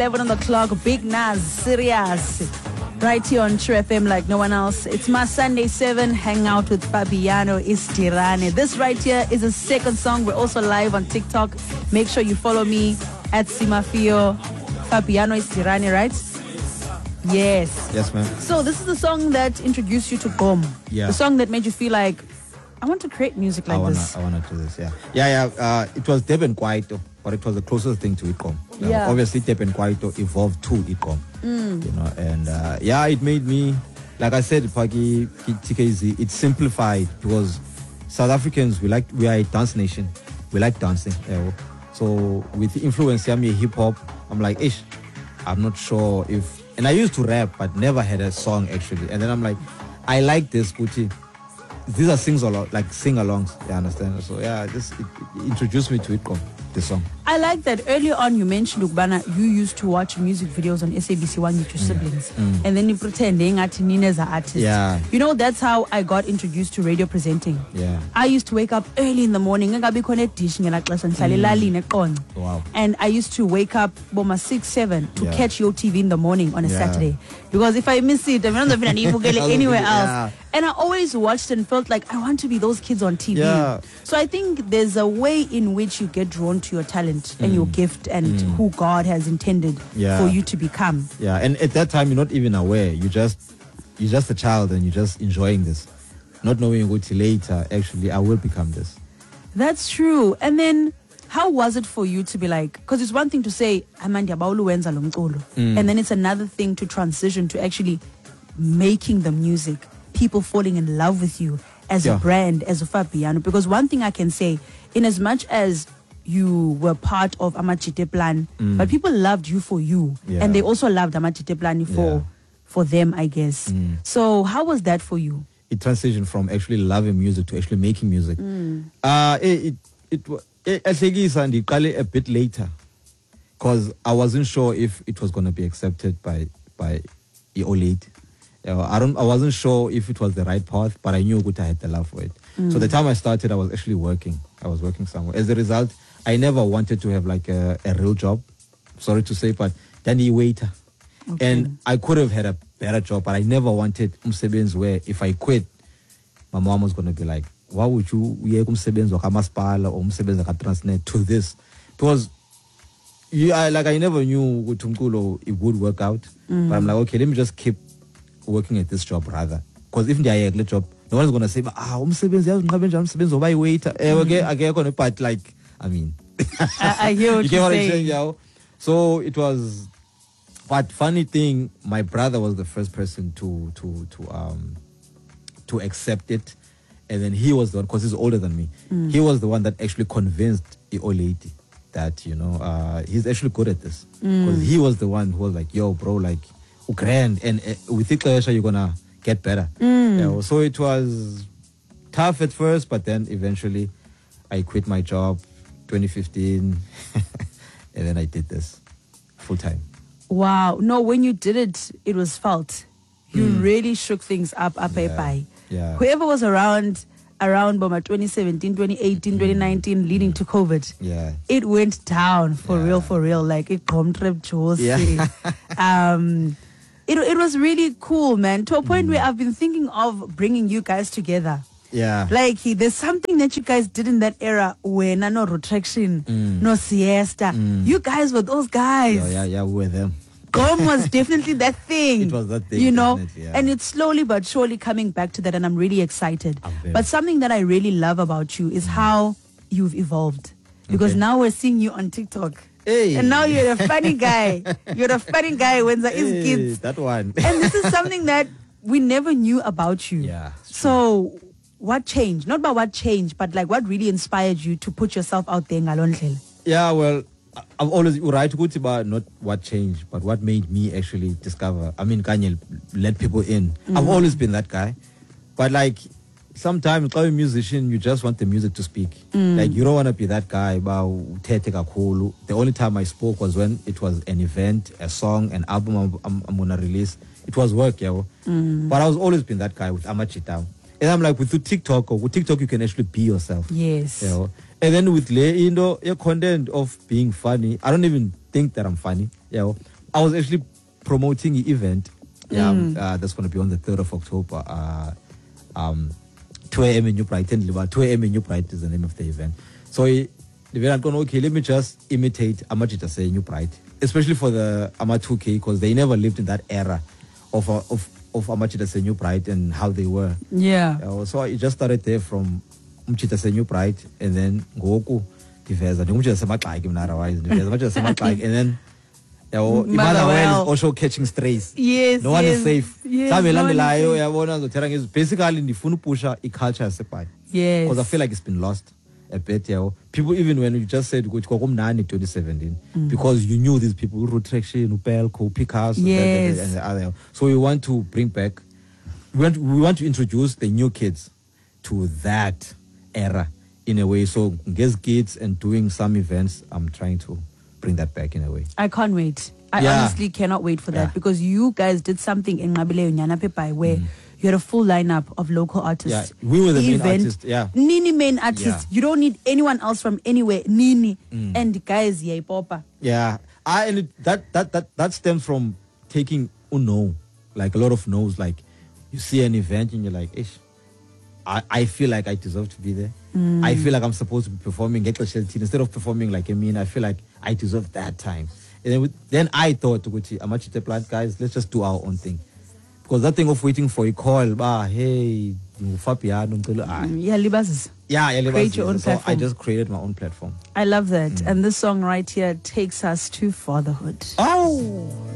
11 on the clock. Big Nas, Serious. Right here on True FM like no one else. It's my Sunday 7 hangout with Fabiano Istirane. This right here is a second song. We're also live on TikTok. Make sure you follow me at Simafio. Fabiano Istirane, right? Yes. Yes, ma'am. So this is the song that introduced you to Gom. Yeah. The song that made you feel like, I want to create music like this. I want to do this, yeah. It was Deben Kwaito, but it was the closest thing to Ikom. Yeah. Obviously, Deben Kwaito evolved to Ikom. You know, and it made me, like I said, Pagi TKZ, it simplified because South Africans, we are a dance nation. We like dancing. So with the influence of hip hop, I'm like, I'm not sure if, and I used to rap, but never had a song actually. And then I'm like, I like this, Gucci. These are sing-alongs, you understand? So yeah, it introduced me to the song. I like that earlier on you mentioned, Ukbana, you used to watch music videos on SABC1 with your siblings. And then you pretending at Nina's an artist. Yeah. You know, that's how I got introduced to radio presenting. Yeah. I used to wake up early in the morning. Wow. And I used to wake up 6, 7 to catch your TV in the morning on a Saturday. Because if I miss it, I'm not anywhere else. Yeah. And I always watched and felt like I want to be those kids on TV. Yeah. So I think there's a way in which you get drawn to your talent and your gift and who God has intended for you to become. Yeah, and at that time you're not even aware. You're just a child and you're just enjoying this, not knowing what later actually I will become this. That's true. And then how was it for you to be like, because it's one thing to say Amandi Abaulu wenza lo mculo, and then it's another thing to transition to actually making the music, people falling in love with you as a brand, as a Fabiano. Because one thing I can say, in as much as you were part of Amachite Plan, but people loved you for you, and they also loved Amachite Plan for them, I guess. So how was that for you? It transitioned from actually loving music to actually making music. It was a bit later because I wasn't sure if it was going to be accepted by the old lady. I wasn't sure if it was the right path, but I knew I had the love for it. So the time I started, I was actually working. I was working somewhere. As a result, I never wanted to have like a real job. Sorry to say, but then he waiter. Okay. And I could have had a better job, but I never wanted umsebenzi where if I quit, my mom was going to be like, why would you umsebenzi wakamasipala or umsebenzi wakaTransnet to this? Because I never knew it would work out. But I'm like, okay, let me just keep working at this job rather. Because if I had a job, no one's going to say, umsebenzi waiter. Okay, but like, I mean, I hear what you're saying. Yeah. So it was, but funny thing, my brother was the first person to accept it, and then he was the one, because he's older than me. He was the one that actually convinced the old lady that he's actually good at this, because he was the one who was like, yo, bro, like, grand, and with it, you're gonna get better. So it was tough at first, but then eventually I quit my job 2015 and then I did this full time. Wow. No, when you did it, it was felt. You really shook things up. Yeah. Whoever was around Boma 2017, 2018, 2019, leading to COVID, it went down for real. Like it It was really cool, man, to a point where I've been thinking of bringing you guys together. Yeah. Like, there's something that you guys did in that era when no retraction, no siesta. You guys were those guys. Yeah, we were them. Gom was definitely that thing. It was that thing. You know? And it's slowly but surely coming back to that, and I'm really excited. But something that I really love about you is how you've evolved. Because now we're seeing you on TikTok. Hey. And now you're a funny guy. You're a funny guy when there is kids. That one. And this is something that we never knew about you. Yeah. So what changed? Not about what changed, but like what really inspired you to put yourself out there in Ngalondlela? Yeah, well, I've always right about not what changed, but what made me actually discover. I mean, Kanye let people in. I've always been that guy. But like sometimes as a musician, you just want the music to speak. Like you don't want to be that guy about the only time I spoke was when it was an event, a song, an album I'm gonna release. It was work, But I was always been that guy with Amachita. And I'm like, with TikTok you can actually be yourself. Yes. And then with your content of being funny, I don't even think that I'm funny. I was actually promoting the event. That's going to be on the 3rd of October. 2 a.m. in New Brighton. 2 a.m. in New Brighton is the name of the event. So the event, okay, let me just imitate Amajita say New Brighton, especially for the Ama 2K, because they never lived in that era of Amajita say New Brighton and how they were. Yeah. So it just started there from Umchita say New Brighton, and then Goku, Tiveza, Umchita say Matlike, and then Emmanuel is also catching strays. Yes. No one is safe. Yes, Basically, in the funu pusha, a culture is separate. Yes. Because I feel like it's been lost a bit. People, even when you just said go to 2017, because you knew these people, Road Traction, Upel, Picasso, yes. and the other. So we want to bring back, we want to introduce the new kids to that era in a way. So, guest kids and doing some events, I'm trying to bring that back in a way. I can't wait. I honestly cannot wait for that because you guys did something in Ngabile Nyanapepai where you had a full lineup of local artists. Yeah, we were the main artists. Yeah, Nini main artist. Yeah. You don't need anyone else from anywhere. Nini and guys, yay popa. Yeah, and that stems from taking no, like a lot of no's. Like you see an event and you're like, ish. I feel like I deserve to be there. I feel like I'm supposed to be performing instead of performing like I feel like I deserve that time. And then I thought, Amachite Plant guys, let's just do our own thing. Because that thing of waiting for a call, hey, create your own so platform. I just created my own platform. I love that. And this song right here takes us to fatherhood. Oh.